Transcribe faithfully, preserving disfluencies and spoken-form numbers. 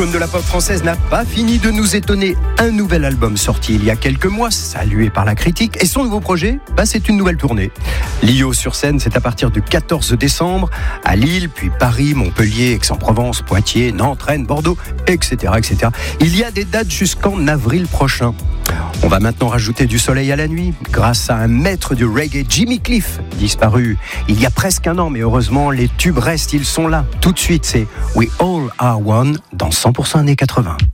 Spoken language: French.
De la pop française n'a pas fini de nous étonner. Un nouvel album sorti il y a quelques mois, salué par la critique. Et son nouveau projet, bah, c'est une nouvelle tournée. Lio sur scène, c'est à partir du quatorze décembre, à Lille, puis Paris, Montpellier, Aix-en-Provence, Poitiers, Nantes, Rennes, Bordeaux, et cetera, et cetera. Il y a des dates jusqu'en avril prochain. On va maintenant rajouter du soleil à la nuit, grâce à un maître du reggae, Jimmy Cliff, disparu il y a presque un an, mais heureusement, les tubes restent, ils sont là. Tout de suite, c'est We All Are One dans cent pour cent années quatre-vingts.